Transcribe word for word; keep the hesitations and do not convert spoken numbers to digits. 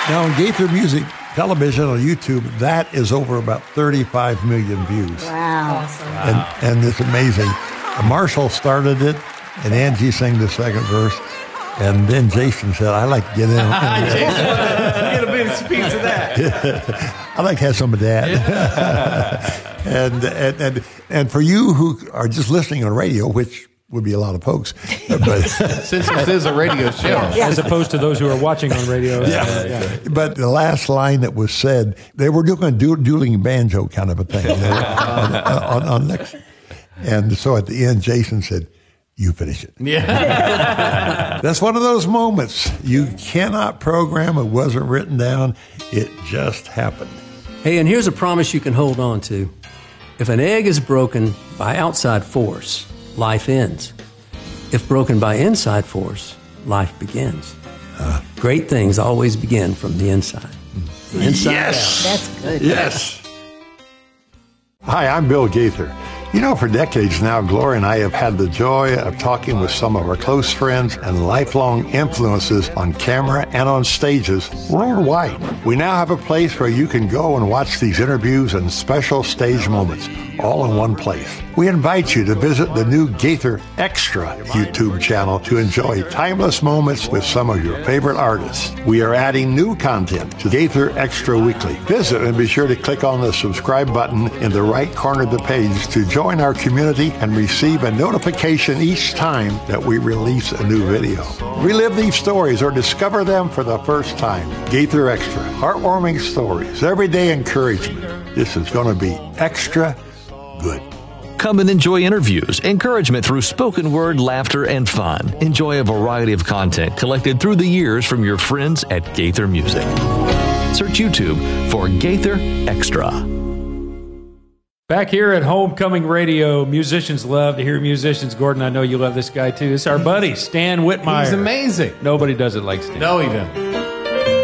Now, on Gaither Music Television on YouTube, that is over about thirty-five million views. Wow. Awesome. And, and it's amazing. Marshall started it, and Angie sang the second verse. And then Jason said, I like to get in. Get a bit of piece of that. I like to have some of that. and, and, and, and for you who are just listening on radio, which would be a lot of folks. But since this is a radio show. Yeah. As opposed to those who are watching on radio. Yeah. Uh, yeah. But the last line that was said, they were doing a du- dueling banjo kind of a thing. You know, on, on, on next. And so at the end, Jason said, you finish it. Yeah. That's one of those moments. You cannot program. It wasn't written down. It just happened. Hey, and here's a promise you can hold on to. If an egg is broken by outside force, life ends. If broken by inside force, life begins. Uh, Great things always begin from the inside. The inside yes. out. That's good. Yes. Hi, I'm Bill Gaither. You know, for decades now, Gloria and I have had the joy of talking with some of our close friends and lifelong influences on camera and on stages worldwide. We now have a place where you can go and watch these interviews and special stage moments all in one place. We invite you to visit the new Gaither Extra YouTube channel to enjoy timeless moments with some of your favorite artists. We are adding new content to Gaither Extra Weekly. Visit and be sure to click on the subscribe button in the right corner of the page to join our community and receive a notification each time that we release a new video. Relive these stories or discover them for the first time. Gaither Extra, heartwarming stories, everyday encouragement. This is going to be extra good. Come and enjoy interviews, encouragement through spoken word, laughter, and fun. Enjoy a variety of content collected through the years from your friends at Gaither Music. Search YouTube for Gaither Extra. Back here at Homecoming Radio, musicians love to hear musicians. Gordon, I know you love this guy too. It's our buddy, Stan Whitmire. He's amazing. Nobody does it like Stan. No, he doesn't.